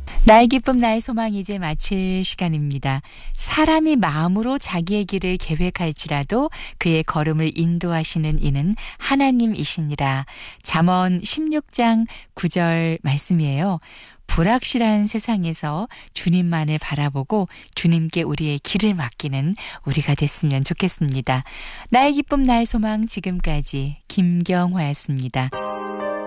나의 기쁨 나의 소망 이제 마칠 시간입니다. 사람이 마음으로 자기의 길을 계획할지라도 그의 걸음을 인도하시는 이는 하나님이시니라. 잠언 16장 9절 말씀이에요. 불확실한 세상에서 주님만을 바라보고 주님께 우리의 길을 맡기는 우리가 됐으면 좋겠습니다. 나의 기쁨 나의 소망 지금까지 김경화였습니다.